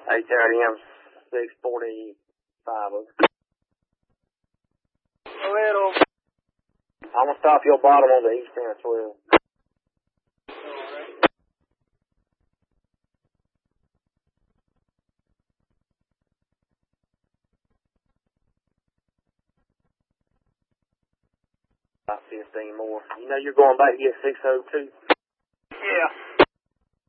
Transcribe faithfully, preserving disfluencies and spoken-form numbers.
H R M six forty-five. Little. I'm going to stop your bottom on the east end twelve. About fifteen more. You know you're going back to get six oh two? Yeah.